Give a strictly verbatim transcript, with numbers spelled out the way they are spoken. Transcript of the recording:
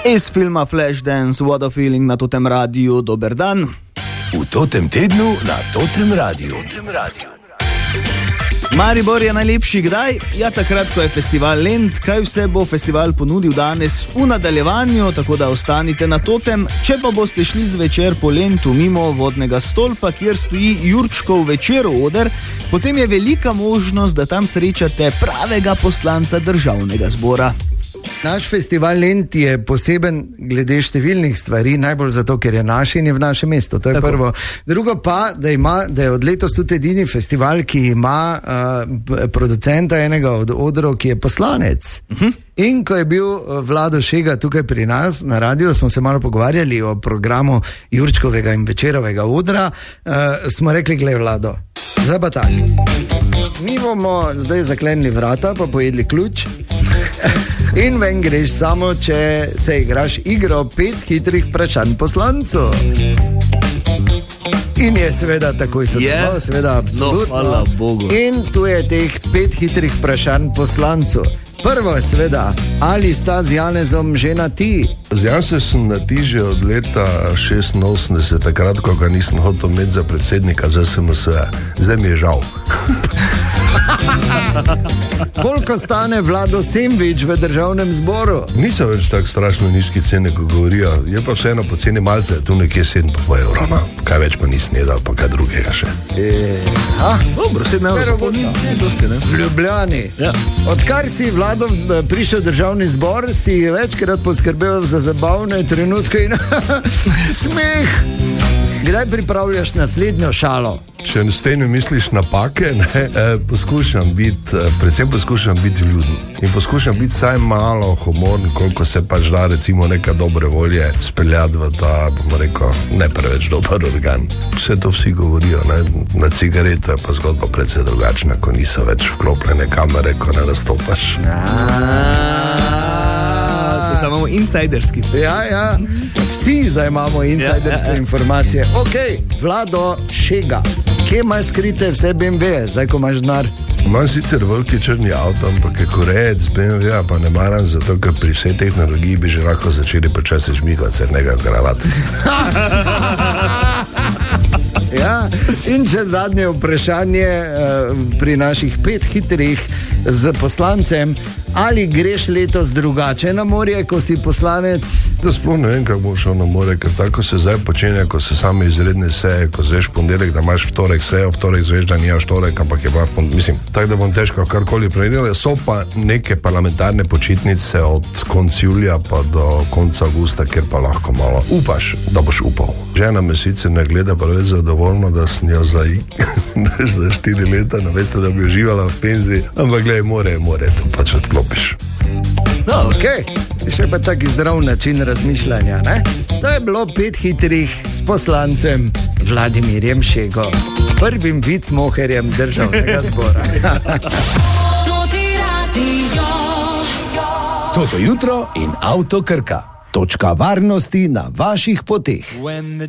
Iz filma Flashdance, What a Feeling na Totem Radiu. Dober dan. V Totem tednu na Totem Radiu. Totem Radiu. Maribor je najlepši kdaj? Ja, takrat, ko je festival Lent. Kaj vse bo festival ponudil danes v nadaljevanju, tako da ostanite na Totem. Če pa boste šli zvečer po Lentu mimo vodnega stolpa, kjer stoji Jurčkov večerov oder, potem je velika možnost, da tam srečate pravega poslanca državnega zbora. Naš festival Lent je poseben glede številnih stvari, najbolj zato, ker je naš in je v našem mestu. To je tako. Prvo. Drugo pa, da, ima, da je od letos tudi edini festival, ki ima uh, producenta enega od odrov, ki je poslanec. Uh-huh. In ko je bil Vlado Šega tukaj pri nas na radiju, smo se malo pogovarjali o programu Jurčkovega in večerovega odra, uh, smo rekli, glej Vlado, zdaj pa tak. Mi bomo zdaj zaklenili vrata, pa pojedli ključ. In ven greš samo, če se igraš igro pet hitrih vprašanj poslancu. In je seveda takoj sodeloval, yeah. seveda absolutno. No, hvala Bogu. In tu je teh pet hitrih vprašanj poslancu. Prvo je seveda, ali sta z Janezom že na ti? Z Janezom sem na ti že od leta šestinosemdeset, takrat, ko ga nisem hotel imeti za predsednika Z S M S. Zdaj mi je žal. Koliko stane Vlado sendvič v državnem zboru? Niso več tako strašno nizki cene, ko govorijo. Je pa vseeno po ceni malce, tu nekje sedem pa pol evrov. No. Kaj več pa nisem jedal, pa kaj drugega še. E, a, dobro, sedem evrov pa ni, ne, dosti, ne. V Ljubljani. Ja. Odkar si Vlado prišel v državni zbor, si večkrat poskrbel za zabavne trenutke in smeh. Kdaj pripravljaš naslednjo šalo? Če s tem misliš napake, ne, eh, poskušam biti, eh, predvsem poskušam biti vljuden. In poskušam biti vsaj malo humorn, koliko se pač da, recimo, neka dobre volje speljati v ta, bomo rekel, ne preveč dober organ. Vse to vsi govorijo, ne, na cigareto je pa zgodba predvsej drugačna, ko niso več vklopljene kamere, ko ne nastopaš. To samo imamo insiderski. Ja, ja, vsi zdaj imamo insiderske ja, ja, ja. informacije. Ok, Vlado Šega. Kje imaš skrite vse B M W, zdaj ko imaš denar? Imam sicer veliki črni avto, ampak je korejec B M W, pa ne maram, zato ker pri vsej tehnologiji bi že lahko začeli počasi žmigati, se nekaj gravati. Ja, in če zadnje vprašanje uh, pri naših pet hitrih z poslancem, ali greš letos drugače na morje, ko si poslanec? Da sploh ne vem, kako bom šel na morje, ker tako se zdaj počenja, ko se same izredne seje, ko zveš ponedeljek, da imaš vtorek sejo, vtorek zveš, da nimaš vtorek, ampak je pa v ponedeljek, mislim, tako da bom težko karkoli predelal. So pa neke parlamentarne počitnice od konca julija pa do konca avgusta, kjer pa lahko malo upaš, da boš upal. Žena me sicer ne gleda preveč zadovoljno, da sem jo za, za štiri leta, namesto da bi uživala v penziji, ampak glej, more je more, to pač odklopiš. No, ok, še pa taki zdrav način razmišljanja, ne? To je bilo pet hitrih s poslancem Vladimirjem Šego, prvim vicmoherjem državnega zbora. Toto jutro in Avto Krka. Točka varnosti na vaših poteh.